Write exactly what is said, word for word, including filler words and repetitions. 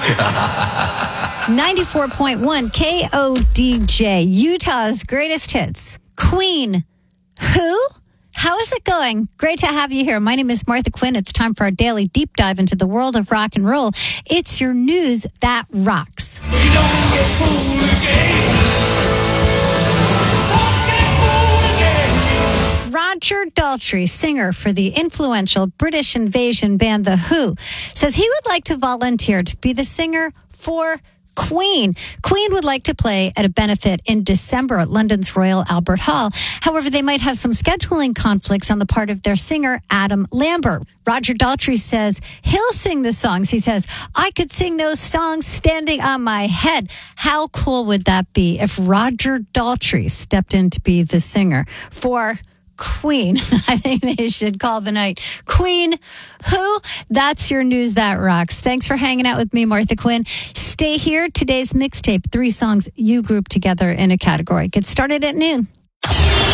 ninety-four point one K O D J, Utah's greatest hits. Queen. Who? How is it going? Great to have you here. My name is Martha Quinn. It's time for our daily deep dive into the world of rock and roll. It's your news that rocks. We don't get fooled again. Don't get fooled again. Roger Daltrey, singer for the influential British invasion band The Who, says he would like to volunteer to be the singer for Queen. Queen would like to play at a benefit in December at London's Royal Albert Hall. However, they might have some scheduling conflicts on the part of their singer, Adam Lambert. Roger Daltrey says he'll sing the songs. He says, I could sing those songs standing on my head. How cool would that be if Roger Daltrey stepped in to be the singer for Queen? I think they should call the night Queen Who? That's your news that rocks. Thanks for hanging out with me, Martha Quinn. Stay here. Today's mixtape, three songs you group together in a category. Get started at noon.